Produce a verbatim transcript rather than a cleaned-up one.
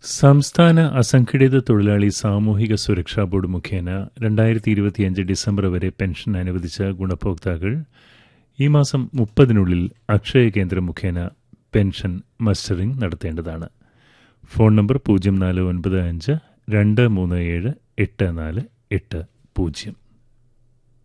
സംസ്ഥാന അസംഘടിത തൊഴിലാളി സാമൂഹിക സുരക്ഷാ ബോർഡ് മുഖേന രണ്ടായിരത്തി ഇരുപത്തിയഞ്ച് ഡിസംബർ വരെ പെൻഷൻ അനുവദിച്ച ഗുണഭോക്താക്കൾ ഈ മാസം മുപ്പതിനുള്ളിൽ അക്ഷയ കേന്ദ്രം മുഖേന പെൻഷൻ മസ്റ്ററിംഗ് നടത്തേണ്ടതാണ്. ഫോൺ നമ്പർ പൂജ്യം നാല് ഒൻപത് അഞ്ച് രണ്ട് മൂന്ന് ഏഴ് എട്ട് നാല് എട്ട് പൂജ്യം.